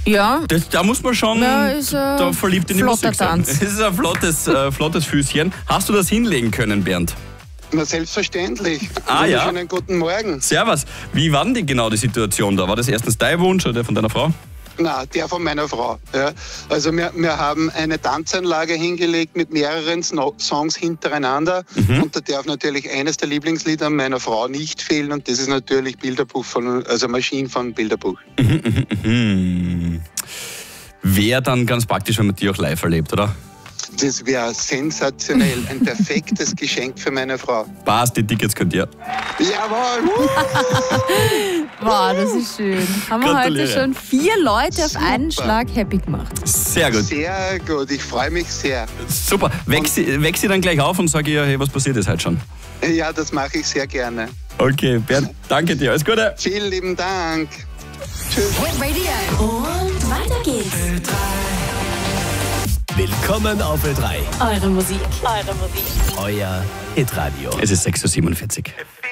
Ja, Da muss man schon da verliebt in die flotter Musik sein. Tanz. Es ist ein flottes Füßchen. Hast du das hinlegen können, Bernd? Na, selbstverständlich. Ja. Schönen guten Morgen. Servus. Wie war denn genau die Situation da? War das erstens dein Wunsch oder der von deiner Frau? Na, der von meiner Frau. Ja. Also wir haben eine Tanzanlage hingelegt mit mehreren Songs hintereinander. Und da darf natürlich eines der Lieblingslieder meiner Frau nicht fehlen. Und das ist natürlich Bilderbuch also Machine von Bilderbuch. Wäre dann ganz praktisch, wenn man die auch live erlebt, oder? Das wäre sensationell. Ein perfektes Geschenk für meine Frau. Passt, die Tickets könnt ihr. Jawohl! wow, das ist schön. Haben wir heute Gratuliere. schon 4 Leute auf einen Super. Schlag happy gemacht. Sehr gut. Sehr gut, ich freue mich sehr. Super. Weck sie dann gleich auf und sage ihr, hey, was passiert ist heute schon? Ja, das mache ich sehr gerne. Okay, Bernd, danke dir. Alles Gute. Vielen lieben Dank. Tschüss. Und weiter geht's. Willkommen auf Ö3, Eure Musik. euer Hitradio. Es ist 6:47 Uhr.